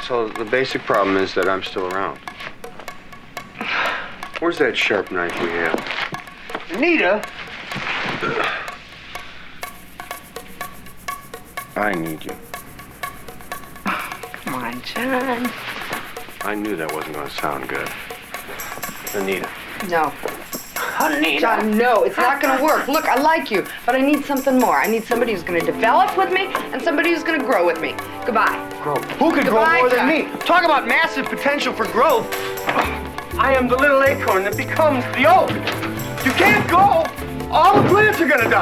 So the basic problem is that I'm still around. Where's that sharp knife we have? Anita! I need you. Come on, John. I knew that wasn't going to sound good. Anita. No. Anita! John, no, it's not going to work. Look, I like you, but I need something more. I need somebody who's going to develop with me and somebody who's going to grow with me. Goodbye. Grow. Who could grow Goodbye, more than John. me? Talk about massive potential for growth. I am the little acorn that becomes the oak. You can't go. All the plants are gonna die.